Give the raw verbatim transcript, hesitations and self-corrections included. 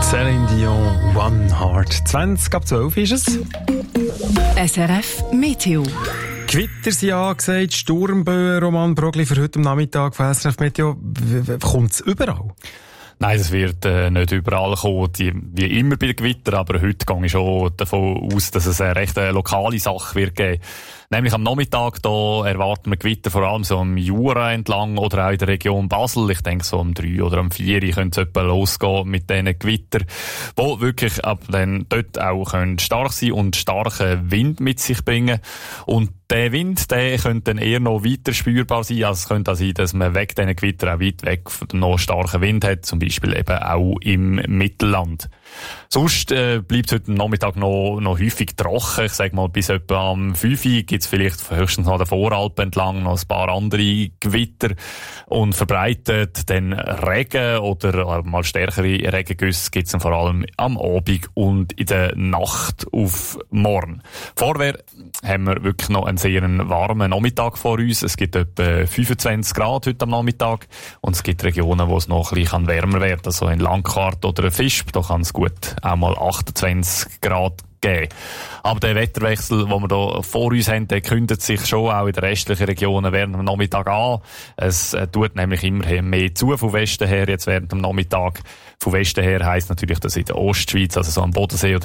Celine Dion, One Heart. zwanzig ab zwölf ist es. S R F Meteo. Gewitter sind angesagt, Sturmböen, Roman Brogli für heute am Nachmittag von S R F Meteo. Kommt es überall? Nein, es wird äh, nicht überall kommen, die, wie immer bei Gewitter, aber heute gehe ich schon davon aus, dass es eine recht eine lokale Sache wird geben. Nämlich am Nachmittag, da erwarten wir Gewitter vor allem so am Jura entlang oder auch in der Region Basel. Ich denke, so um drei oder um vier könnte es etwa losgehen mit diesen Gewitter, die wirklich ab dann dort auch können stark sein und starken Wind mit sich bringen. Und der Wind, der könnte dann eher noch weiter spürbar sein. Also es könnte auch sein, dass man weg diesen Gewitter auch weit weg von noch starken Wind hat, zum Beispiel eben auch im Mittelland. Sonst äh, bleibt es heute Nachmittag noch, noch häufig trocken. Ich sage mal, bis etwa am fünf Uhr gibt es vielleicht höchstens an der Voralpen entlang noch ein paar andere Gewitter und verbreitet dann Regen oder mal stärkere Regengüsse gibt es vor allem am Abend und in der Nacht auf morgen. Vorwärts haben wir wirklich noch einen sehr warmen Nachmittag vor uns. Es gibt etwa fünfundzwanzig Grad heute am Nachmittag und es gibt Regionen, wo es noch ein bisschen wärmer werden kann. Also in Langquart oder Visp, da kann es gut auch mal achtundzwanzig Grad geben. Aber der Wetterwechsel, den wir hier vor uns haben, der kündet sich schon auch in den restlichen Regionen während dem Nachmittag an. Es äh, tut nämlich immer mehr zu vom Westen her, jetzt während dem Nachmittag. Von Westen her heisst natürlich, dass in der Ostschweiz, also so am Bodensee oder